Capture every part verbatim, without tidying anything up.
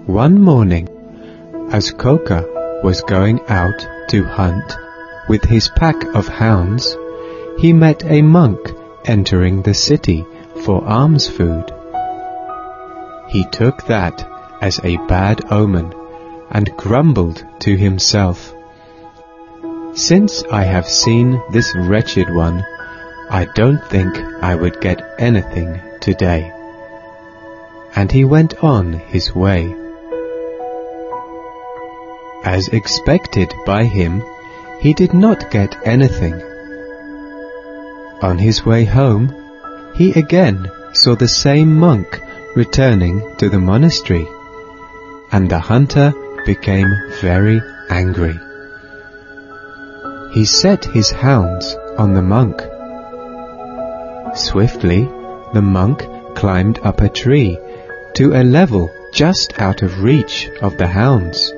One morning, as Coca was going out to hunt with his pack of hounds, he met a monk entering the city for alms food. He took that as a bad omen and grumbled to himself, "Since I have seen this wretched one, I don't think I would get anything today." And he went on his way. As expected by him, he did not get anything. On his way home, he again saw the same monk returning to the monastery, and the hunter became very angry. He set his hounds on the monk. Swiftly, the monk climbed up a tree to a level just out of reach of the hounds.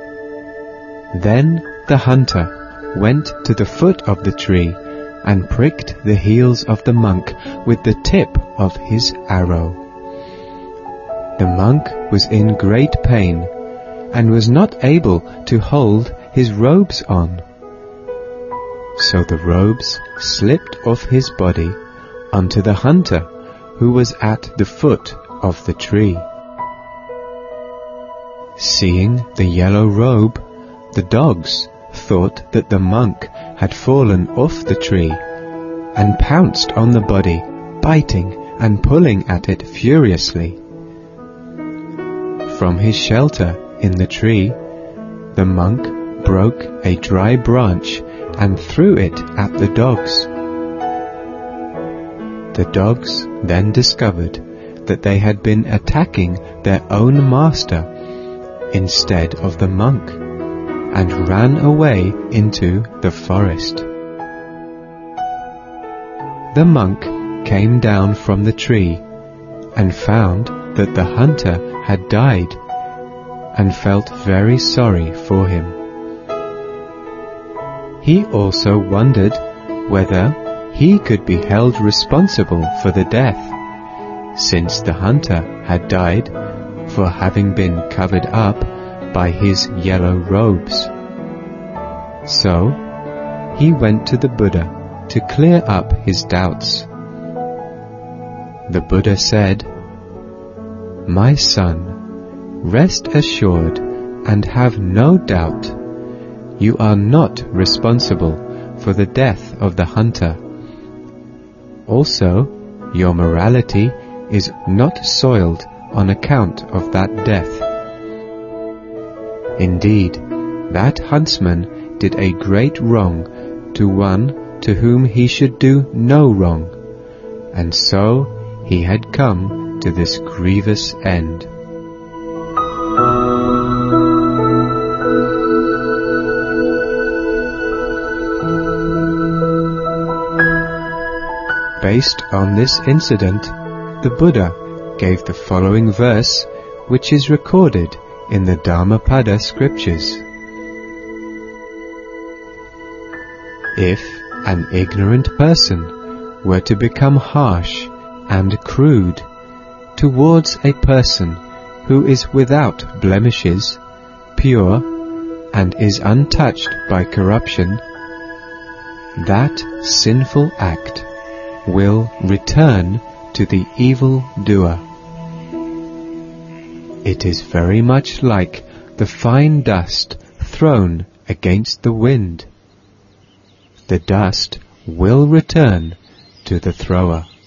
Then the hunter went to the foot of the tree and pricked the heels of the monk with the tip of his arrow. The monk was in great pain and was not able to hold his robes on. So the robes slipped off his body onto the hunter, who was at the foot of the tree. Seeing the yellow robe, the dogs thought that the monk had fallen off the tree and pounced on the body, biting and pulling at it furiously. From his shelter in the tree, the monk broke a dry branch and threw it at the dogs. The dogs then discovered that they had been attacking their own master instead of the monk, and ran away into the forest. The monk came down from the tree and found that the hunter had died, and felt very sorry for him. He also wondered whether he could be held responsible for the death, since the hunter had died for having been covered up by his yellow robes. So he went to the Buddha to clear up his doubts. The Buddha said, "My son, rest assured and have no doubt. You are not responsible for the death of the hunter. Also, your morality is not soiled on account of that death. Indeed, that huntsman did a great wrong to one to whom he should do no wrong, and so he had come to this grievous end." Based on this incident, the Buddha gave the following verse, which is recorded in the Dhammapada scriptures. If an ignorant person were to become harsh and crude towards a person who is without blemishes, pure, and is untouched by corruption, that sinful act will return to the evil doer. It is very much like the fine dust thrown against the wind. The dust will return to the thrower.